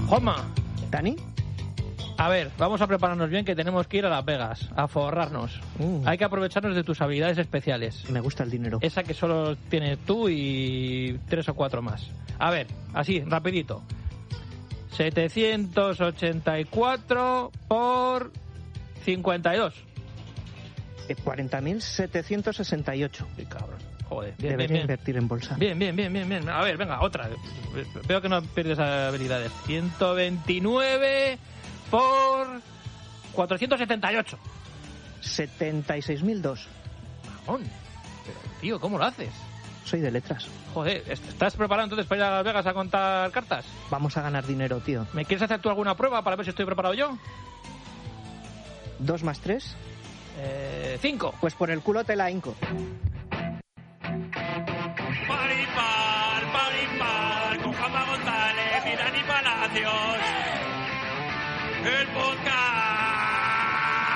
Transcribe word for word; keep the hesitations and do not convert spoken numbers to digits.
Juanma. ¿Dani? A ver, vamos a prepararnos bien que tenemos que ir a Las Vegas, a forrarnos. Uh. Hay que aprovecharnos de tus habilidades especiales. Me gusta el dinero. Esa que solo tienes tú y tres o cuatro más. A ver, así, rapidito. setecientos ochenta y cuatro por cincuenta y dos. cuarenta mil setecientos sesenta y ocho. Qué cabrón. Joder, bien, Debería bien, bien. invertir en bolsa. Bien, bien, bien, bien, bien. A ver, venga, otra. Veo que no pierdes habilidades. ciento veintinueve por cuatrocientos setenta y ocho. setenta y seis mil dos. Mamón. Pero, tío, ¿cómo lo haces? Soy de letras. Joder, ¿estás preparado entonces para ir a Las Vegas a contar cartas? Vamos a ganar dinero, tío. ¿Me quieres hacer tú alguna prueba para ver si estoy preparado yo? ¿Dos más tres? Eh, cinco. Pues por el culo te la hinco. Paripar, paripar, con Juanma González y Dani Palacios. El podcast